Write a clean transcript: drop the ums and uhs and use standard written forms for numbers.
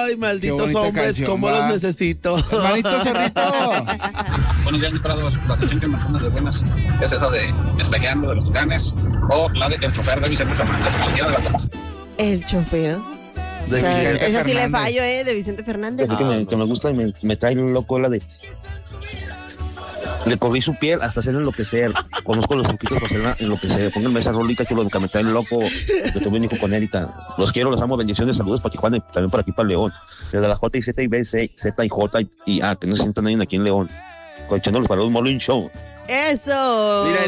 Ay, malditos hombres, canción, cómo los necesito. Hermanito Cerrito. Buenos días, Prados. La canción que me pone de buenas es esa de Espejeando de los Ganes o la de El Chofer de Vicente Fernández. Cualquiera de las dos. El chofer. De O sea, Vicente esa sí le Fernández. fallo, de Vicente Fernández. Que me gusta y me trae loco la de... Le corrí su piel hasta hacer enloquecer. Conozco los truquitos para hacerla enloquecer. Pónganme esa rolita, chulo, que me traen loco. Yo tuve un hijo con Erika. Los quiero, los amo. Bendiciones, saludos para Tijuana y también para aquí, para León. Desde la J y Z y B, Z y J y A, que no se sientan nadie aquí en León. Echándolos para un Morning Show. Eso. Mira,